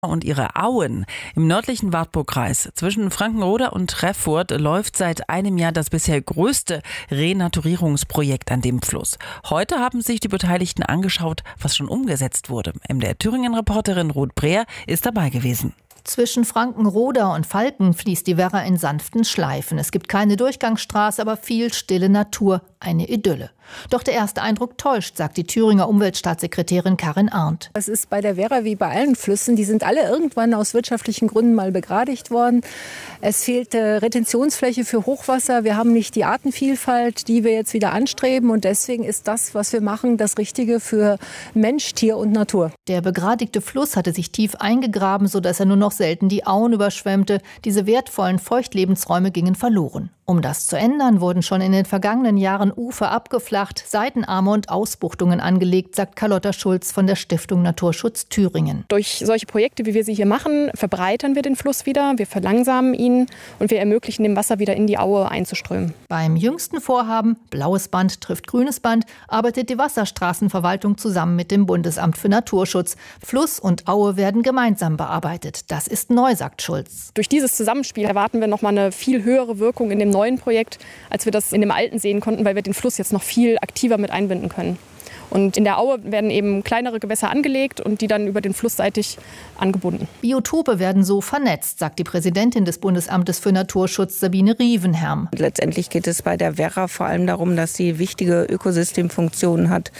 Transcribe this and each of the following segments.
Und ihre Auen im nördlichen Wartburgkreis zwischen Frankenroda und Treffurt läuft seit einem Jahr das bisher größte Renaturierungsprojekt an dem Fluss. Heute haben sich die Beteiligten angeschaut, was schon umgesetzt wurde. MDR Thüringen-Reporterin Ruth Breer ist dabei gewesen. Zwischen Frankenroda und Falken fließt die Werra in sanften Schleifen. Es gibt keine Durchgangsstraße, aber viel stille Natur, eine Idylle. Doch der erste Eindruck täuscht, sagt die Thüringer Umweltstaatssekretärin Karin Arndt. Es ist bei der Werra wie bei allen Flüssen, die sind alle irgendwann aus wirtschaftlichen Gründen mal begradigt worden. Es fehlt Retentionsfläche für Hochwasser. Wir haben nicht die Artenvielfalt, die wir jetzt wieder anstreben. Und deswegen ist das, was wir machen, das Richtige für Mensch, Tier und Natur. Der begradigte Fluss hatte sich tief eingegraben, sodass er nur noch selten die Auen überschwemmte. Diese wertvollen Feuchtlebensräume gingen verloren. Um das zu ändern, wurden schon in den vergangenen Jahren Ufer abgeflacht, Seitenarme und Ausbuchtungen angelegt, sagt Carlotta Schulz von der Stiftung Naturschutz Thüringen. Durch solche Projekte, wie wir sie hier machen, verbreitern wir den Fluss wieder, wir verlangsamen ihn und wir ermöglichen dem Wasser wieder in die Aue einzuströmen. Beim jüngsten Vorhaben, Blaues Band trifft Grünes Band, arbeitet die Wasserstraßenverwaltung zusammen mit dem Bundesamt für Naturschutz. Fluss und Aue werden gemeinsam bearbeitet. Das ist neu, sagt Schulz. Durch dieses Zusammenspiel erwarten wir nochmal eine viel höhere Wirkung in dem neuen Projekt, als wir das in dem alten sehen konnten, weil wir den Fluss jetzt noch viel aktiver mit einbinden können. Und in der Aue werden eben kleinere Gewässer angelegt und die dann über den Fluss seitig angebunden. Biotope werden so vernetzt, sagt die Präsidentin des Bundesamtes für Naturschutz Sabine Rievenherm. Letztendlich geht es bei der Werra vor allem darum, dass sie wichtige Ökosystemfunktionen hat.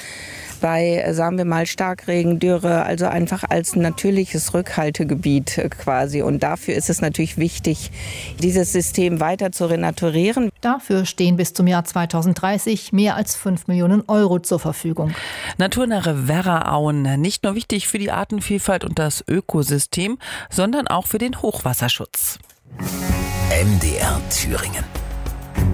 Bei, sagen wir mal, Starkregen, Dürre, also einfach als natürliches Rückhaltegebiet quasi. Und dafür ist es natürlich wichtig, dieses System weiter zu renaturieren. Dafür stehen bis zum Jahr 2030 mehr als 5 Millionen Euro zur Verfügung. Naturnahe Werraauen, nicht nur wichtig für die Artenvielfalt und das Ökosystem, sondern auch für den Hochwasserschutz. MDR Thüringen.